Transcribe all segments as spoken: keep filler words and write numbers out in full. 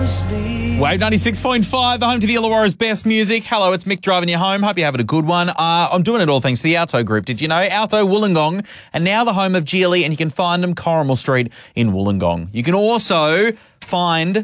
Wave ninety-six point five, the home to the Illawarra's best music. Hello, it's Mick driving you home. Hope you're having a good one. Uh, I'm doing it all thanks to the Alto Group. Did you know? Alto Wollongong, and now the home of Geely, and you can find them Corrimal Street in Wollongong. You can also find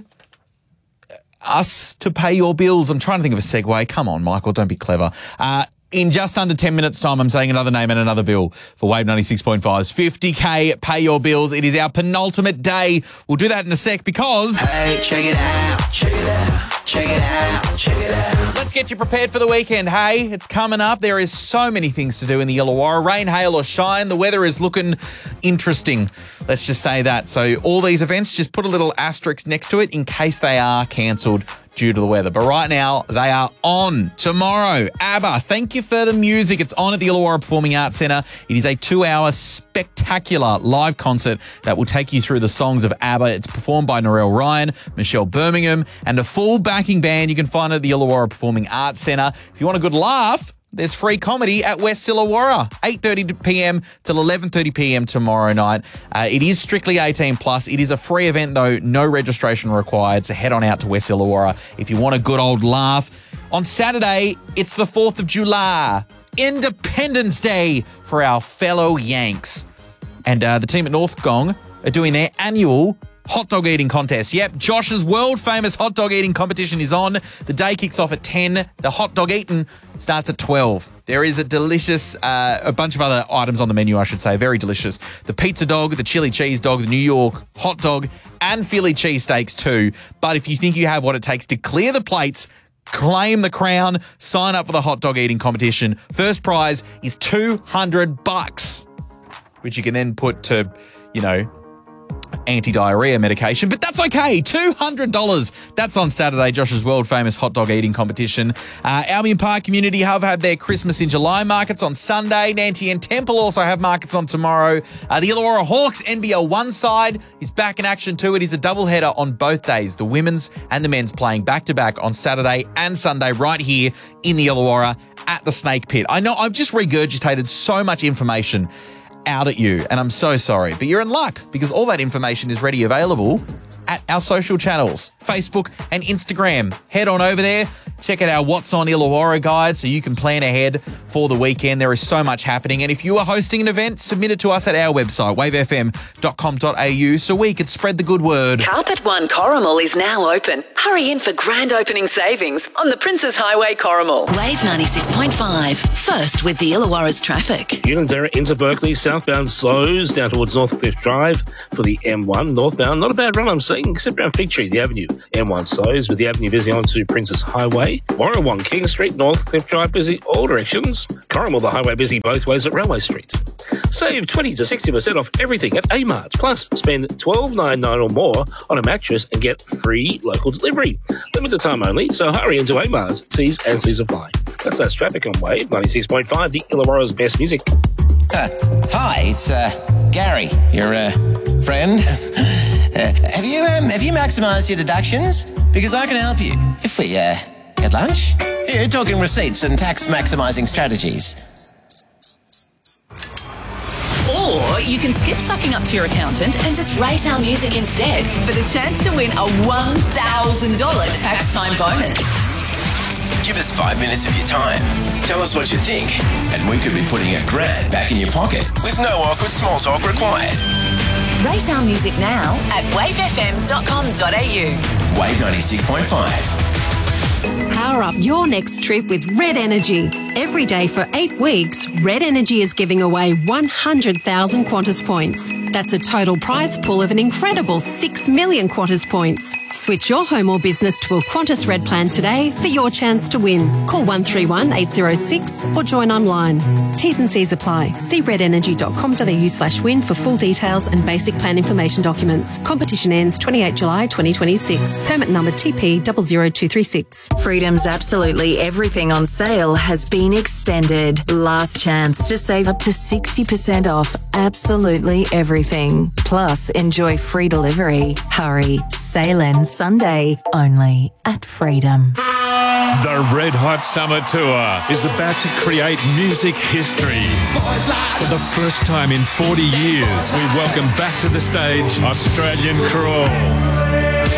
us to pay your bills. I'm trying to think of a segue. Come on, Michael, don't be clever. Uh, in just under ten minutes' time, I'm saying another name and another bill for Wave ninety-six point five's fifty K Pay Your Bills. It is our penultimate day. We'll do that in a sec because... Hey, check it out, check it out, check it out, check it out. Let's get you prepared for the weekend, hey? It's coming up. There is so many things to do in the Illawarra. Rain, hail or shine, the weather is looking interesting. Let's just say that. So all these events, just put a little asterisk next to it in case they are cancelled due to the weather. But right now, they are on. Tomorrow, ABBA, Thank You for the Music. It's on at the Illawarra Performing Arts Centre. It is a two-hour spectacular live concert that will take you through the songs of ABBA. It's performed by Narelle Ryan, Michelle Birmingham, and a full backing band. You can find it at the Illawarra Performing Arts Centre. If you want a good laugh, there's free comedy at West Illawarra, eight thirty p.m. till eleven thirty p.m. tomorrow night. Uh, it is strictly eighteen plus. It is a free event, though, no registration required, so head on out to West Illawarra if you want a good old laugh. On Saturday, it's the fourth of July, Independence Day for our fellow Yanks. And uh, the team at North Gong are doing their annual hot dog eating contest. Yep, Josh's world famous hot dog eating competition is on. The day kicks off at ten. The hot dog eating starts at twelve. There is a delicious, uh, a bunch of other items on the menu, I should say, very delicious. The pizza dog, the chili cheese dog, the New York hot dog, and Philly cheesesteaks too. But if you think you have what it takes to clear the plates, claim the crown, sign up for the hot dog eating competition. First prize is two hundred bucks, which you can then put to, you know, anti-diarrhea medication, but that's okay. two hundred dollars. That's on Saturday, Josh's world-famous hot dog eating competition. Uh, Albion Park Community Hub have their Christmas in July markets on Sunday. Nanty and Temple also have markets on tomorrow. Uh, the Illawarra Hawks N B L one side is back in action too. It is a doubleheader on both days. The women's and the men's playing back-to-back on Saturday and Sunday right here in the Illawarra at the Snake Pit. I know I've just regurgitated so much information out at you, and I'm so sorry, but you're in luck because all that information is ready available at our social channels, Facebook and Instagram. Head on over there, check out our What's on Illawarra guide so you can plan ahead for the weekend. There is so much happening, and if you are hosting an event, submit it to us at our website, wave f m dot com dot a u, so we could spread the good word. Carpet One Corrimal is now open. Hurry in for grand opening savings on the Princes Highway Corrimal. Wave ninety-six point five, first with the Illawarra's traffic. Unanderra into Berkeley, southbound slows down towards Northcliffe Drive for the M one. Northbound, not a bad run, I'm seeing, except around Fig Tree, the avenue. M one slows with the avenue busy onto Princes Highway. Warrawong, King Street, Northcliffe Drive busy all directions. Corrimal, the highway busy both ways at Railway Street. Save twenty to sixty percent off everything at A-Mart. Plus, spend twelve dollars ninety-nine or more on a mattress and get free local delivery. Limited time only, so hurry into A-Mart's. T's and C's apply. That's less traffic on Wave ninety-six point five, the Illawarra's best music. Uh, hi, it's uh, Gary, your uh, friend. uh, have you um, have you maximised your deductions? Because I can help you. If we uh, get lunch, you're talking receipts and tax maximising strategies. Or you can skip sucking up to your accountant and just rate our music instead for the chance to win a one thousand dollars tax time bonus. Give us five minutes of your time. Tell us what you think, and we could be putting a grand back in your pocket with no awkward small talk required. Rate our music now at wave f m dot com dot a u. Wave ninety-six point five. Power up your next trip with Red Energy. Every day for eight weeks, Red Energy is giving away one hundred thousand Qantas points. That's a total prize pool of an incredible six million Qantas points. Switch your home or business to a Qantas Red plan today for your chance to win. Call one three one eight zero six or join online. T's and C's apply. See red energy dot com dot a u slash win for full details and basic plan information documents. Competition ends twenty-eighth of July twenty twenty-six. Permit number T P zero zero two three six. Freedom's absolutely everything on sale has been extended. Last chance to save up to sixty percent off absolutely everything. Plus, enjoy free delivery. Hurry. Sail in Sunday only at Freedom. The Red Hot Summer Tour is about to create music history. For the first time in forty years, we welcome back to the stage Australian Crawl.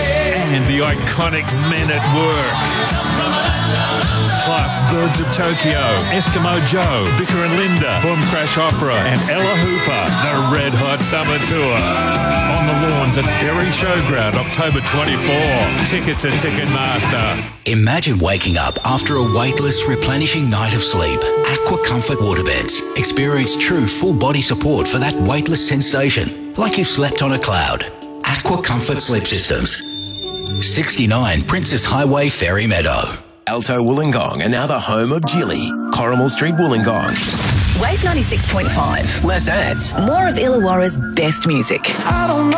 and the iconic Men at Work. Plus Birds of Tokyo, Eskimo Joe, Vicar and Linda, Boom Crash Opera, and Ella Hooper. The Red Hot Summer Tour. On the lawns at Berry Showground, October twenty-fourth. Tickets at Ticketmaster. Imagine waking up after a weightless, replenishing night of sleep. Aqua Comfort waterbeds. Experience true full body support for that weightless sensation, like you've slept on a cloud. Aqua Comfort Sleep Systems. sixty-nine Princess Highway, Ferry Meadow. Alto Wollongong are now the home of Jilly. Corrimal Street, Wollongong. Wave ninety-six point five. Less ads. More of Illawarra's best music. I don't know